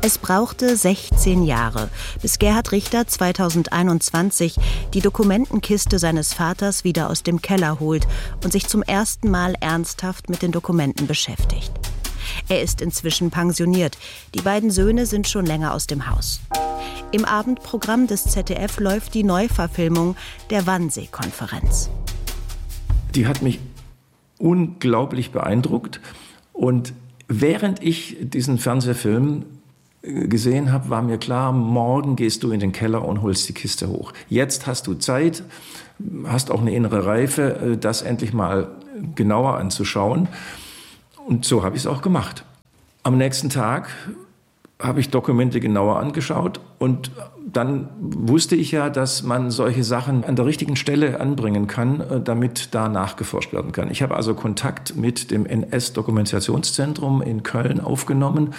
Es brauchte 16 Jahre, bis Gerhard Richter 2021 die Dokumentenkiste seines Vaters wieder aus dem Keller holt und sich zum ersten Mal ernsthaft mit den Dokumenten beschäftigt. Er ist inzwischen pensioniert. Die beiden Söhne sind schon länger aus dem Haus. Im Abendprogramm des ZDF läuft die Neuverfilmung der Wannsee-Konferenz. Die hat mich unglaublich beeindruckt. Und während ich diesen Fernsehfilm gesehen habe, war mir klar, morgen gehst du in den Keller und holst die Kiste hoch. Jetzt hast du Zeit, hast auch eine innere Reife, das endlich mal genauer anzuschauen. Und so habe ich es auch gemacht. Am nächsten Tag habe ich Dokumente genauer angeschaut und dann wusste ich ja, dass man solche Sachen an der richtigen Stelle anbringen kann, damit da nachgeforscht werden kann. Ich habe also Kontakt mit dem NS-Dokumentationszentrum in Köln aufgenommen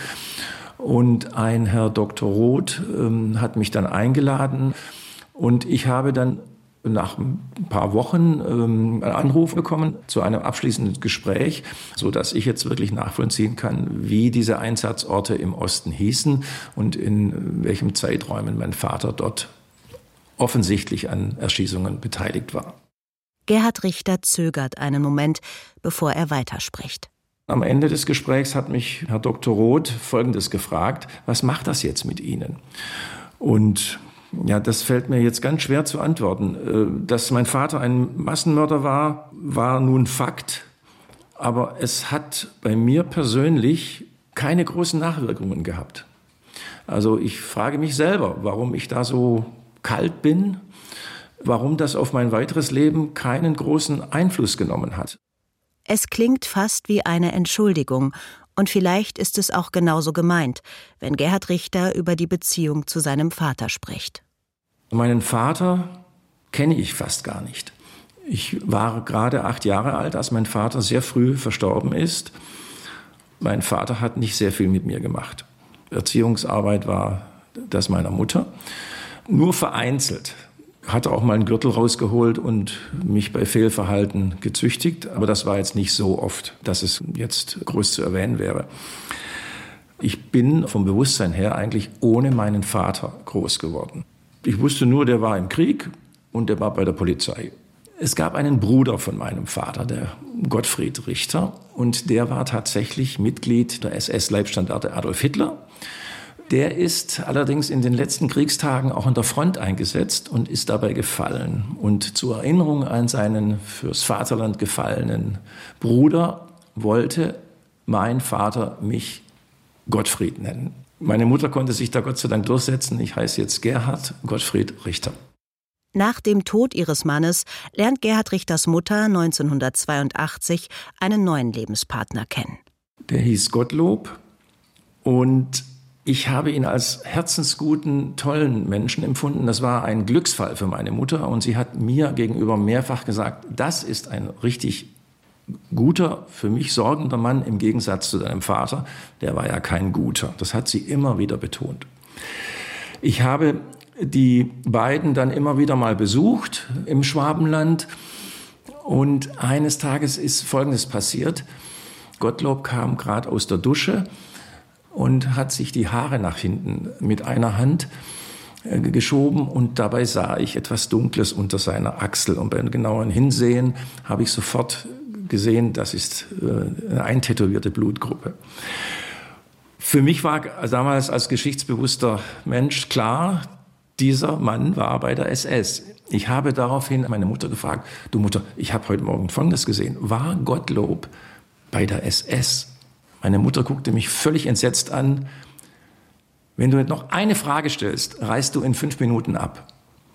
und ein Herr Dr. Roth hat mich dann eingeladen und ich habe dann nach ein paar Wochen einen Anruf bekommen zu einem abschließenden Gespräch, sodass ich jetzt wirklich nachvollziehen kann, wie diese Einsatzorte im Osten hießen und in welchem Zeiträumen mein Vater dort offensichtlich an Erschießungen beteiligt war. Gerhard Richter zögert einen Moment, bevor er weiterspricht. Am Ende des Gesprächs hat mich Herr Dr. Roth Folgendes gefragt: Was macht das jetzt mit Ihnen? Und ja, das fällt mir jetzt ganz schwer zu antworten. Dass mein Vater ein Massenmörder war, war nun Fakt. Aber es hat bei mir persönlich keine großen Nachwirkungen gehabt. Also ich frage mich selber, warum ich da so kalt bin, warum das auf mein weiteres Leben keinen großen Einfluss genommen hat. Es klingt fast wie eine Entschuldigung. Und vielleicht ist es auch genauso gemeint, wenn Gerhard Richter über die Beziehung zu seinem Vater spricht. Meinen Vater kenne ich fast gar nicht. Ich war gerade 8 Jahre alt, als mein Vater sehr früh verstorben ist. Mein Vater hat nicht sehr viel mit mir gemacht. Erziehungsarbeit war das meiner Mutter. Nur vereinzelt. Hatte auch mal einen Gürtel rausgeholt und mich bei Fehlverhalten gezüchtigt. Aber das war jetzt nicht so oft, dass es jetzt groß zu erwähnen wäre. Ich bin vom Bewusstsein her eigentlich ohne meinen Vater groß geworden. Ich wusste nur, der war im Krieg und der war bei der Polizei. Es gab einen Bruder von meinem Vater, der Gottfried Richter. Und der war tatsächlich Mitglied der SS-Leibstandarte Adolf Hitler. Der ist allerdings in den letzten Kriegstagen auch an der Front eingesetzt und ist dabei gefallen. Und zur Erinnerung an seinen fürs Vaterland gefallenen Bruder wollte mein Vater mich Gottfried nennen. Meine Mutter konnte sich da Gott sei Dank durchsetzen. Ich heiße jetzt Gerhard Gottfried Richter. Nach dem Tod ihres Mannes lernt Gerhard Richters Mutter 1982 einen neuen Lebenspartner kennen. Der hieß Gottlob und ich habe ihn als herzensguten, tollen Menschen empfunden. Das war ein Glücksfall für meine Mutter und sie hat mir gegenüber mehrfach gesagt, das ist ein richtig guter, für mich sorgender Mann im Gegensatz zu seinem Vater. Der war ja kein guter. Das hat sie immer wieder betont. Ich habe die beiden dann immer wieder mal besucht im Schwabenland und eines Tages ist Folgendes passiert. Gottlob kam gerade aus der Dusche und hat sich die Haare nach hinten mit einer Hand geschoben und dabei sah ich etwas Dunkles unter seiner Achsel. Und beim genauen Hinsehen habe ich sofort gesehen, das ist eine eintätowierte Blutgruppe. Für mich war damals als geschichtsbewusster Mensch klar, dieser Mann war bei der SS. Ich habe daraufhin meine Mutter gefragt, du Mutter, ich habe heute Morgen Folgendes gesehen. War Gottlob bei der SS? Meine Mutter guckte mich völlig entsetzt an. Wenn du noch eine Frage stellst, reist du in 5 Minuten ab.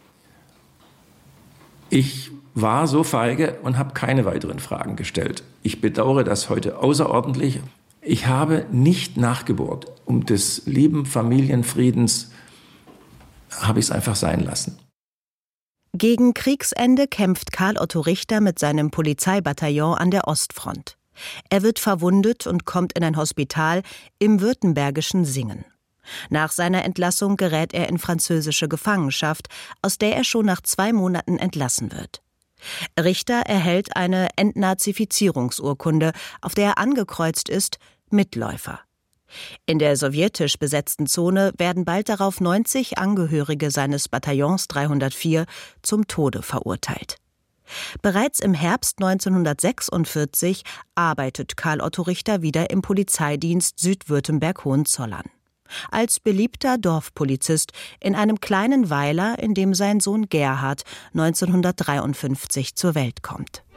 Ich war so feige und habe keine weiteren Fragen gestellt. Ich bedauere das heute außerordentlich. Ich habe nicht nachgebohrt. Um des lieben Familienfriedens habe ich es einfach sein lassen. Gegen Kriegsende kämpft Karl Otto Richter mit seinem Polizeibataillon an der Ostfront. Er wird verwundet und kommt in ein Hospital im württembergischen Singen. Nach seiner Entlassung gerät er in französische Gefangenschaft, aus der er schon nach 2 Monaten entlassen wird. Richter erhält eine Entnazifizierungsurkunde, auf der er angekreuzt ist Mitläufer. In der sowjetisch besetzten Zone werden bald darauf 90 Angehörige seines Bataillons 304 zum Tode verurteilt. Bereits im Herbst 1946 arbeitet Karl Otto Richter wieder im Polizeidienst Südwürttemberg-Hohenzollern. Als beliebter Dorfpolizist in einem kleinen Weiler, in dem sein Sohn Gerhard 1953 zur Welt kommt.